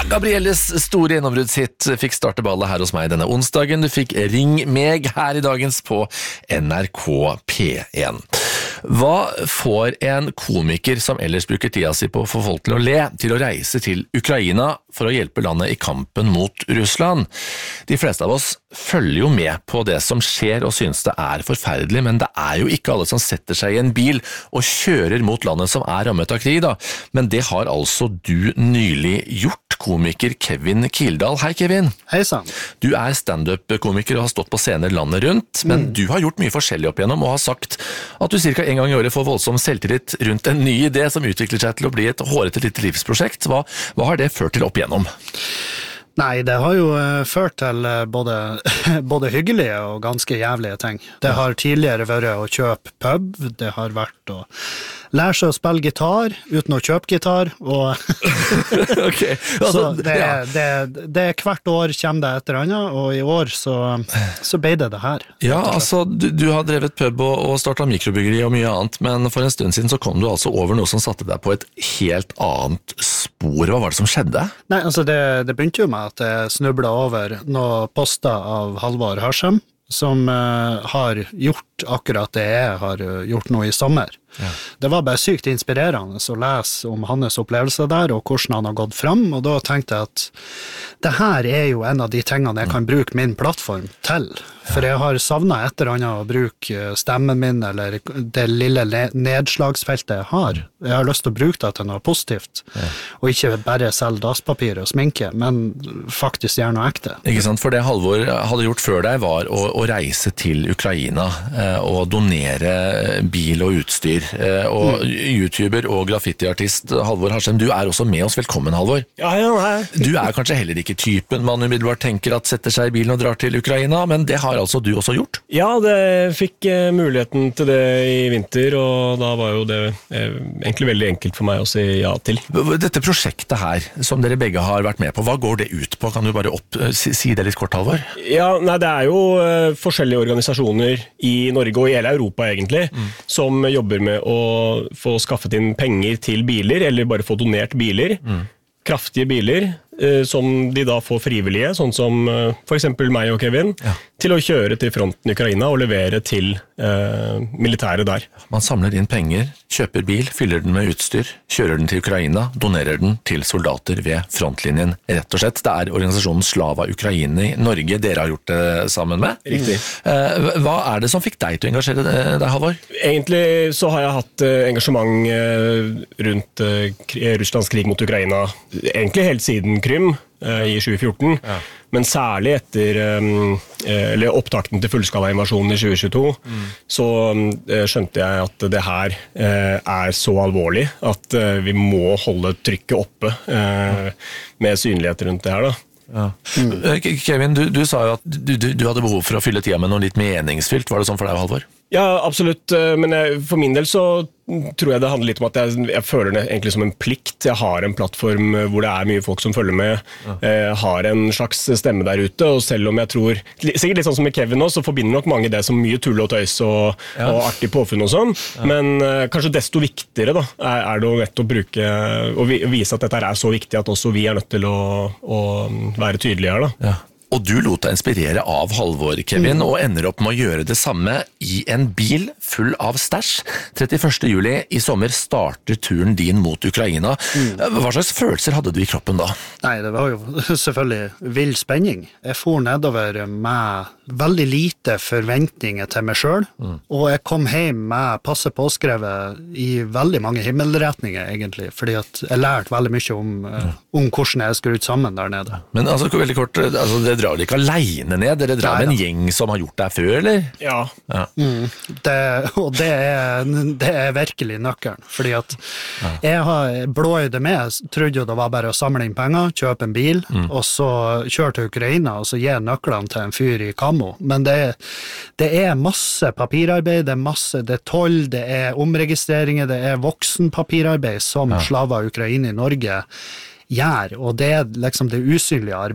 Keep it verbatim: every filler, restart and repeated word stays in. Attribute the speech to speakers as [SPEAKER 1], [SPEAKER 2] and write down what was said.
[SPEAKER 1] Gabrielles store gjennombruddshit fikk starte ballet her hos meg denne onsdagen. Du fikk Ring meg her i dagens på N R K P én. Hva får en komiker som ellers bruker tida si på å få folk til å le, til å reise til Ukraina for å hjelpe landet i kampen mot Russland? De fleste av oss følger jo med på det som skjer og synes det er forferdelig, men det er jo ikke alle som setter seg i en bil og kjører mot landet som er rammet av krig, da. Men det har altså du nylig gjort, komiker Kevin Kildahl. Hei, Kevin.
[SPEAKER 2] Hei sann.
[SPEAKER 1] Du er stand-up-komiker og har stått på scener landet rundt, men mm. du har gjort mye forskjellig opp igjennom og har sagt at du cirka en gang i året får voldsom selvtillit rundt en ny idé som utvikler seg til å bli et hårete lite livsprosjekt. Hva, hva har det ført til opp igjennom?
[SPEAKER 2] Nei, det har jo uh, ført til uh, både, både hyggelige og ganske jævlige ting. Det har tidligere vært å kjøpe pub, det har vært å lære seg å spille gitar uten å kjøpe gitar, og
[SPEAKER 1] okay. altså,
[SPEAKER 2] så det,
[SPEAKER 1] ja.
[SPEAKER 2] det, det hvert år kommer det etter annet, og i år så, så ble det det her.
[SPEAKER 1] Ja, altså, du, du har drevet pub og, og startet mikrobyggeri og mye annet, men for en stund siden så kom du altså over noe som satte deg på et helt annet spor. Hva var det som skjedde? Nei,
[SPEAKER 2] altså det, det begynte jo med at jeg snublet over noen poster av Halvor Harsem, som uh, har gjort akkurat det jeg har gjort nå i sommer. Ja. Det var bare sykt inspirerende å lese om hans opplevelser der, og hvordan han har gått frem, og da tenkte jeg at det her er jo en av de tingene jeg kan bruke min plattform til. For jeg har savnet et eller annet å bruke stemmen min, eller det lille nedslagsfeltet jeg har. Jeg har lyst til å bruke det til noe positivt, ja. Og ikke bare selge dasspapir og sminke, men faktisk gjøre noe ekte.
[SPEAKER 1] Ikke sant, for det Halvor hadde gjort før deg var å, å reise til Ukraina eh, og donere bil og utstyr. Eh, og mm. YouTuber og graffitiartist Halvor Harsem, du er også med oss. Velkommen, Halvor.
[SPEAKER 3] Ja, ja, hei.
[SPEAKER 1] Du er kanskje heller ikke typen man umiddelbart tenker at setter seg i bilen og drar til Ukraina, men det har altså du også gjort?
[SPEAKER 3] Ja, det fikk eh, muligheten til det i vinter, og da var jo det eh, egentlig veldig enkelt for meg å si ja til.
[SPEAKER 1] Dette prosjektet her, som dere begge har vært med på, hva går det ut på? Kan du bare opp, si, si det litt kort, Halvor?
[SPEAKER 3] Ja, nei, det er jo eh, forskjellige organisasjoner i Norge og i hele Europa egentlig, mm. som jobber med å få skaffet inn penger til biler, eller bare få donert biler. Mm. Kraftige biler, eh, som de da får frivillige, sånn som eh, for eksempel meg og Kevin, ja. Til å kjøre til fronten i Ukraina og levere til eh, militæret der.
[SPEAKER 1] Man samler inn penger, kjøper bil, fyller den med utstyr, kjører den til Ukraina, donerer den til soldater ved frontlinjen, rett og slett. Det er organisasjonen Slava Ukraini Norge dere har gjort det sammen med.
[SPEAKER 3] Riktig.
[SPEAKER 1] Eh, hva er det som fikk deg til å engasjere deg, Halvor?
[SPEAKER 3] Egentlig så har jeg hatt eh, engasjement eh, rundt eh, Russlands krig mot Ukraina, egentlig helt siden Krym i tjue fjorten, ja. Men særlig etter eller opptakten til fullskala-invasjonen i tjue tjueto, mm. så skjønte jeg at det her er så alvorlig at vi må holde trykket oppe med synlighet rundt det her da.
[SPEAKER 1] Ja. Mm. Kevin, du, du sa jo at du, du, du hadde behov for å fylle tida med noe litt meningsfylt. Var det sånn for deg, Halvor?
[SPEAKER 3] Ja, absolutt, men jeg, for min del så tror jeg det handler litt om at jeg, jeg føler det egentlig som en plikt. Jeg har en plattform hvor det er mye folk som følger med, ja. Jeg har en slags stemme der ute, og selv om jeg tror, sikkert litt sånn som med Kevin også, så forbinder nok mange det som mye tull og tøys og, ja. Og artig påfunn og sånn, ja. Men uh, kanskje desto viktigere da, er, er det å nettopp bruke, og vise at dette er så viktig at også vi er nødt til å, å være tydelige her da.
[SPEAKER 1] Ja. Og du lot deg inspirere av Halvor, Kevin, mm. og ender opp med å gjøre det samme i en bil full av stæsj. trettiførste juli i sommer starter turen din mot Ukraina. Mm. Hva slags følelser hadde du i kroppen da?
[SPEAKER 2] Nei, det var jo selvfølgelig vill spenning. Jeg for nedover med veldig lite forventninger til meg selv, mm. og jeg kom hjem med passe påskrevet i veldig mange himmelretninger, egentlig, fordi at jeg lærte veldig mye om, mm. om hvordan jeg er skrudd sammen der nede.
[SPEAKER 1] Men altså, veldig kort, altså, det drar ikke alene ned, dere drar med en gjeng som har gjort det før, eller?
[SPEAKER 3] Ja.
[SPEAKER 2] ja. Mm, det, og det er, det er virkelig nøkkelen, fordi at ja. Jeg har blåøyd det med, trodde jo det var bare å samle inn penger, kjøpe en bil, mm. og så kjøre til Ukraina, og så gi nøklene til en fyr i Kamo. Men det, det er masse papirarbeid, det er masse, det er toll, det er omregistreringer, det er voksenpapirarbeid som ja. Slava Ukraina i Norge gjør, og det er liksom det usynlige arbeidet.